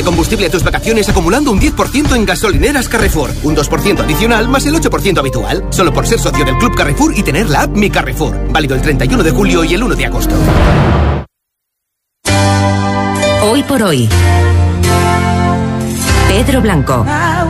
combustible a tus vacaciones acumulando un 10% en gasolineras Carrefour. Un 2% adicional más el 8% habitual. Solo por ser socio del Club Carrefour y tener la app Mi Carrefour. Válido el 31 de julio y el 1 de agosto. Hoy por hoy. Pedro Blanco.